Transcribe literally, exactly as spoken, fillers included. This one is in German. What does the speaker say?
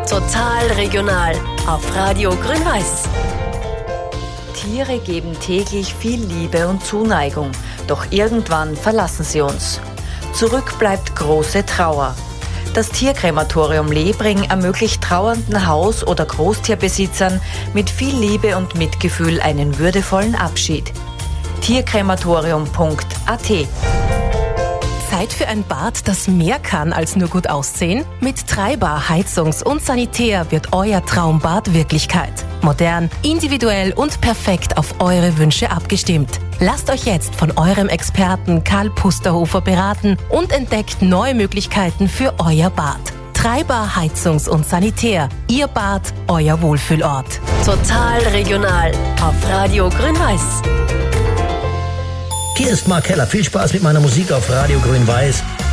Total regional auf Radio Grün-Weiß. Tiere geben täglich viel Liebe und Zuneigung, doch irgendwann verlassen sie uns. Zurück bleibt große Trauer. Das Tierkrematorium Lebring ermöglicht trauernden Haus- oder Großtierbesitzern mit viel Liebe und Mitgefühl einen würdevollen Abschied. tierkrematorium punkt a t. Zeit für ein Bad, das mehr kann als nur gut aussehen? Mit Treiber Heizungs- und Sanitär wird euer Traumbad Wirklichkeit. Modern, individuell und perfekt auf eure Wünsche abgestimmt. Lasst euch jetzt von eurem Experten Karl Pusterhofer beraten und entdeckt neue Möglichkeiten für euer Bad. Treiber Heizungs- und Sanitär. Ihr Bad, euer Wohlfühlort. Total regional auf Radio Grün-Weiß. Hier ist Mark Keller. Viel Spaß mit meiner Musik auf Radio Grün-Weiß.